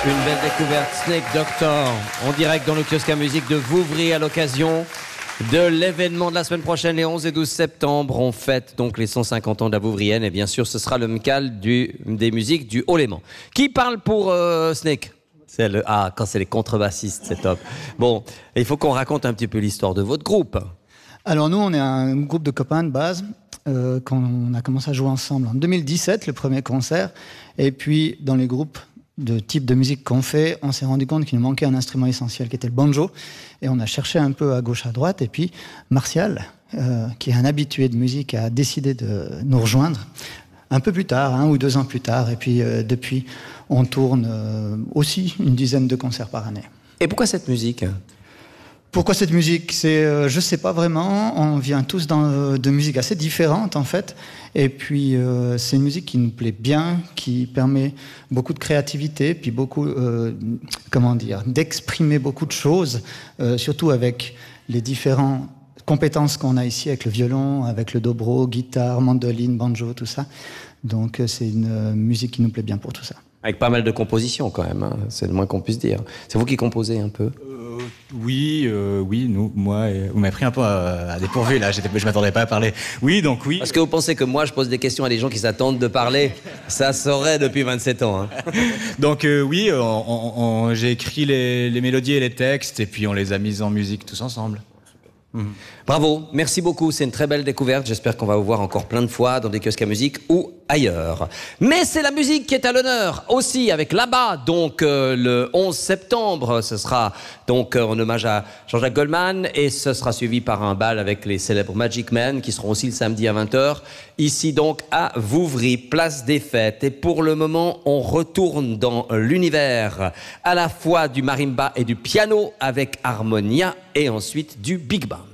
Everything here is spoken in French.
Une belle découverte, Snake Doctor, en direct dans le kiosque à musique de Vouvry à l'occasion de l'événement de la semaine prochaine, les 11 et 12 septembre. On fête donc les 150 ans de la Vouvrienne et bien sûr ce sera le MCAL des musiques du Haut-Léman. Qui parle pour Snake? Quand c'est les contrebassistes, c'est top. Bon, il faut qu'on raconte un petit peu l'histoire de votre groupe. Alors nous, on est un groupe de copains de base. Quand on a commencé à jouer ensemble en 2017, le premier concert. Et puis dans les groupes de type de musique qu'on fait, on s'est rendu compte qu'il nous manquait un instrument essentiel qui était le banjo. Et on a cherché un peu à gauche, à droite. Et puis Martial, qui est un habitué de musique, a décidé de nous rejoindre un peu plus tard, 1 ou 2 ans plus tard. Et puis depuis, on tourne aussi une dizaine de concerts par année. Et pourquoi cette musique ? Pourquoi cette musique? Je sais pas vraiment. On vient tous de musiques assez différentes en fait. Et puis c'est une musique qui nous plaît bien, qui permet beaucoup de créativité, puis beaucoup, d'exprimer beaucoup de choses, surtout avec les différentes compétences qu'on a ici avec le violon, avec le dobro, guitare, mandoline, banjo, tout ça. Donc c'est une musique qui nous plaît bien pour tout ça. Avec pas mal de compositions quand même, hein. C'est le moins qu'on puisse dire. C'est vous qui composez un peu? Oui, moi, vous m'avez pris un peu à dépourvu là, je m'attendais pas à parler. Oui, donc oui. Parce que vous pensez que moi je pose des questions à des gens qui s'attendent de parler? Ça saurait depuis 27 ans. Hein. Donc oui, j'ai écrit les mélodies et les textes et puis on les a mises en musique tous ensemble. Bravo, merci beaucoup, c'est une très belle découverte. J'espère qu'on va vous voir encore plein de fois dans des kiosques à musique ou ailleurs. Mais c'est la musique qui est à l'honneur aussi avec là-bas, donc le 11 septembre. Ce sera donc en hommage à Jean-Jacques Goldman et ce sera suivi par un bal avec les célèbres Magic Men qui seront aussi le samedi à 20h. Ici donc à Vouvry, place des Fêtes. Et pour le moment, on retourne dans l'univers à la fois du marimba et du piano avec Harmonia et ensuite du Big Band.